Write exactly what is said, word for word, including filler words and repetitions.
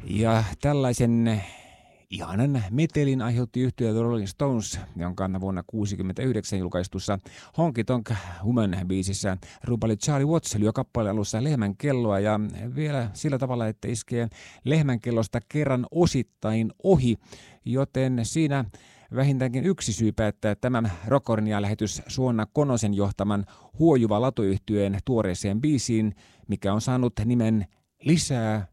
Ja tällaisen ihanan metelin aiheutti yhtye The Rolling Stones, jonka vuonna tuhatyhdeksänsataakuusikymmentäyhdeksän julkaistussa Honky Tonk Woman biisissä rumpali Charlie Watts lyö kappaleen alussa lehmän kelloa ja vielä sillä tavalla, että iskee lehmän kellosta kerran osittain ohi, joten siinä vähintäänkin yksi syy päättää tämän Rockornia-lähetys Suonna Konosen johtaman Huojuva Latu-yhtyeen tuoreeseen biisiin, mikä on saanut nimen Lisää